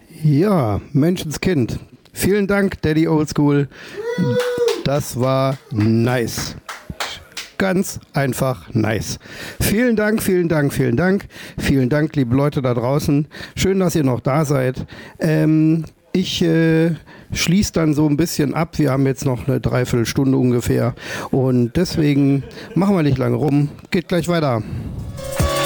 Ja, Menschenskind. Vielen Dank, Daddy Oldschool. Das war nice. Ganz einfach nice. Vielen Dank, vielen Dank, vielen Dank. Vielen Dank, liebe Leute da draußen. Schön, dass ihr noch da seid. Ich schließe dann so ein bisschen ab. Wir haben jetzt noch eine Dreiviertelstunde ungefähr. Und deswegen machen wir nicht lange rum. Geht gleich weiter.